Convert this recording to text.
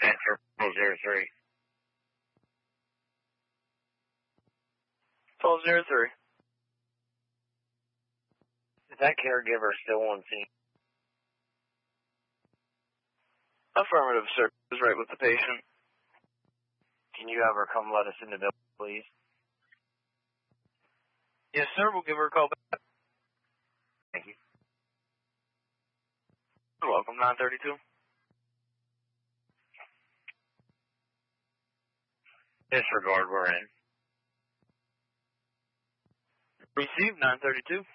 Answer 1203. 1203. Is that caregiver still on scene? Affirmative, sir. Is right with the patient. Can you have her come let us in the building, please? Yes, sir. We'll give her a call back. Thank you. You're welcome. 932. Disregard, we're in. Receive 932.